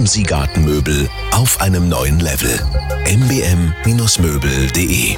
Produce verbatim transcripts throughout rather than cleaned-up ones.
erleben Sie Gartenmöbel auf einem neuen Level. m b m Bindestrich möbel punkt d e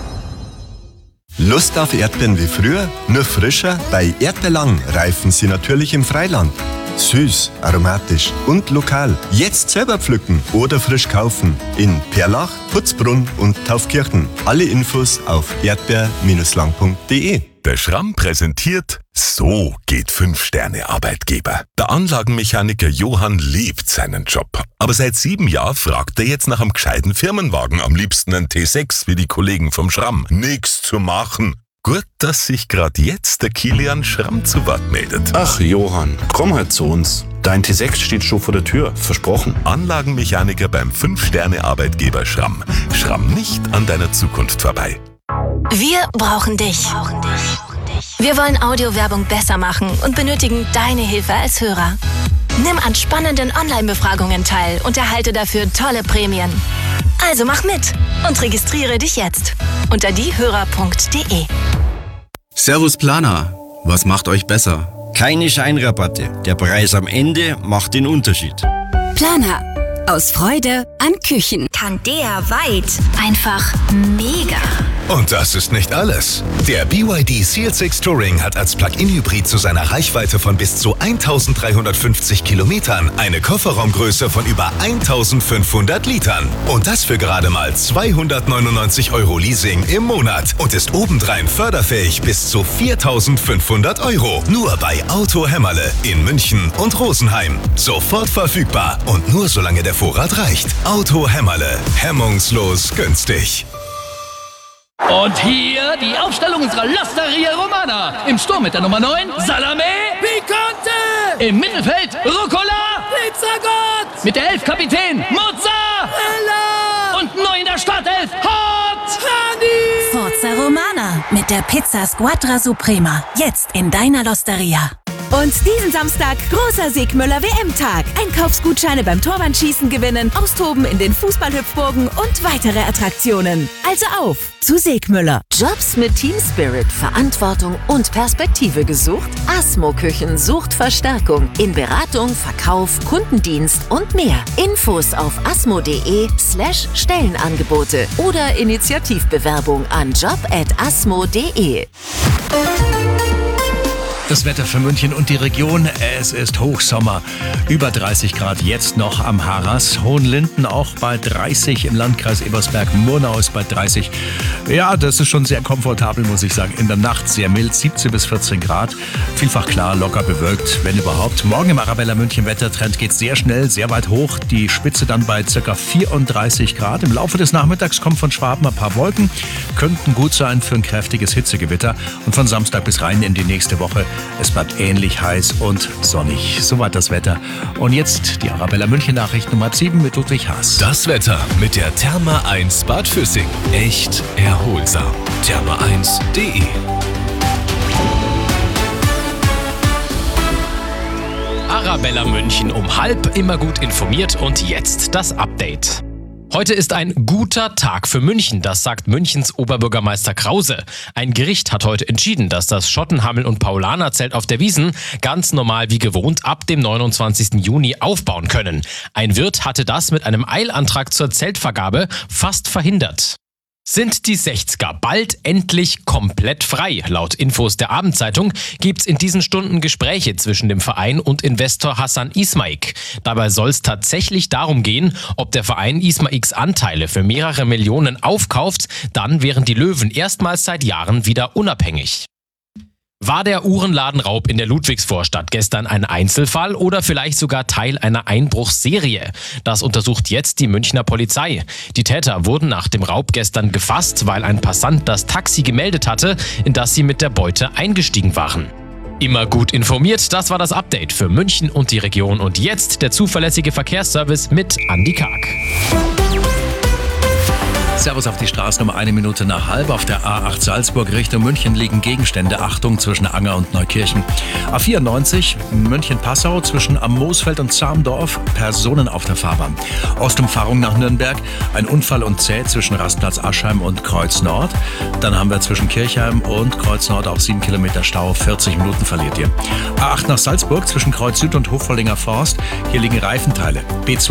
Lust auf Erdbeeren wie früher? Nur frischer? Bei Erdbeerlang reifen sie natürlich im Freiland. Süß, aromatisch und lokal. Jetzt selber pflücken oder frisch kaufen. In Perlach, Putzbrunn und Taufkirchen. Alle Infos auf erdbeer Bindestrich lang punkt d e. Der Schramm präsentiert So geht Fünf-Sterne-Arbeitgeber. Der Anlagenmechaniker Johann liebt seinen Job. Aber seit sieben Jahren fragt er jetzt nach einem gescheiten Firmenwagen. Am liebsten einen T sechs, wie die Kollegen vom Schramm. Nix zu machen. Gut, dass sich gerade jetzt der Kilian Schramm zu Wort meldet. Ach Johann, komm halt zu uns. Dein T sechs steht schon vor der Tür, versprochen. Anlagenmechaniker beim Fünf-Sterne-Arbeitgeber Schramm. Schramm nicht an deiner Zukunft vorbei. Wir brauchen dich. Wir wollen Audiowerbung besser machen und benötigen deine Hilfe als Hörer. Nimm an spannenden Online-Befragungen teil und erhalte dafür tolle Prämien. Also mach mit und registriere dich jetzt unter diehörer punkt d e. Servus Planer, was macht euch besser? Keine Scheinrabatte. Der Preis am Ende macht den Unterschied. Planer. Aus Freude an Küchen. Kann der weit. Einfach mega. Und das ist nicht alles. Der B Y D C L sechs Touring hat als Plug-in-Hybrid zu seiner Reichweite von bis zu eintausenddreihundertfünfzig Kilometern eine Kofferraumgröße von über eintausendfünfhundert Litern. Und das für gerade mal zweihundertneunundneunzig Euro Leasing im Monat. Und ist obendrein förderfähig bis zu viertausendfünfhundert Euro. Nur bei Auto Hämmerle in München und Rosenheim. Sofort verfügbar und nur solange der Vorrat reicht. Auto Hämmerle. Hemmungslos günstig. Und hier die Aufstellung unserer L'Osteria Romana. Im Sturm mit der Nummer neun, Salame Picante. Im Mittelfeld, Rucola Pizzagott. Mit der elf Kapitän, Mozzarella. Und neu in der Startelf, Hot Honey. Forza Romana mit der Pizza Squadra Suprema. Jetzt in deiner L'Osteria. Und diesen Samstag großer Segmüller W M-Tag. Einkaufsgutscheine beim Torwandschießen gewinnen, austoben in den Fußballhüpfburgen und weitere Attraktionen. Also auf zu Segmüller. Jobs mit Team Spirit, Verantwortung und Perspektive gesucht? Asmo Küchen sucht Verstärkung in Beratung, Verkauf, Kundendienst und mehr. Infos auf asmo.de slash Stellenangebote oder Initiativbewerbung an job at asmo.de. Das Wetter für München und die Region, es ist Hochsommer. Über dreißig Grad jetzt noch am Harras. Hohenlinden auch bei dreißig, im Landkreis Ebersberg-Murnau ist bei dreißig. Ja, das ist schon sehr komfortabel, muss ich sagen. In der Nacht sehr mild, siebzehn bis vierzehn Grad. Vielfach klar, locker bewölkt, wenn überhaupt. Morgen im Arabella München Wettertrend geht sehr schnell, sehr weit hoch. Die Spitze dann bei ca. vierunddreißig Grad. Im Laufe des Nachmittags kommen von Schwaben ein paar Wolken. Könnten gut sein für ein kräftiges Hitzegewitter. Und von Samstag bis rein in die nächste Woche. Es bleibt ähnlich heiß und sonnig. Soweit das Wetter. Und jetzt die Arabella München Nachrichten um halb sieben mit Ludwig Haas. Das Wetter mit der Therma eins Bad Füssing. Echt erholsam. Therma eins punkt d e. Arabella München um halb, immer gut informiert und jetzt das Update. Heute ist ein guter Tag für München, das sagt Münchens Oberbürgermeister Krause. Ein Gericht hat heute entschieden, dass das Schottenhammel- und Paulanerzelt auf der Wiesn ganz normal wie gewohnt ab dem neunundzwanzigsten Juni aufbauen können. Ein Wirt hatte das mit einem Eilantrag zur Zeltvergabe fast verhindert. Sind die sechziger bald endlich komplett frei? Laut Infos der Abendzeitung gibt's in diesen Stunden Gespräche zwischen dem Verein und Investor Hassan Ismaik. Dabei soll es tatsächlich darum gehen, ob der Verein Ismaiks Anteile für mehrere Millionen aufkauft, dann wären die Löwen erstmals seit Jahren wieder unabhängig. War der Uhrenladenraub in der Ludwigsvorstadt gestern ein Einzelfall oder vielleicht sogar Teil einer Einbruchsserie? Das untersucht jetzt die Münchner Polizei. Die Täter wurden nach dem Raub gestern gefasst, weil ein Passant das Taxi gemeldet hatte, in das sie mit der Beute eingestiegen waren. Immer gut informiert, das war das Update für München und die Region. Und jetzt der zuverlässige Verkehrsservice mit Andi Karg. Servus auf die Straße, um eine Minute nach halb. Auf der A acht Salzburg Richtung München liegen Gegenstände. Achtung zwischen Anger und Neukirchen. A vierundneunzig München-Passau zwischen Am Moosfeld und Zamdorf. Personen auf der Fahrbahn. Ostumfahrung nach Nürnberg. Ein Unfall und zäh zwischen Rastplatz Aschheim und Kreuz Nord. Dann haben wir zwischen Kirchheim und Kreuz Nord auch sieben Kilometer Stau. vierzig Minuten verliert ihr. A acht nach Salzburg zwischen Kreuz Süd und Hofvollinger Forst. Hier liegen Reifenteile. B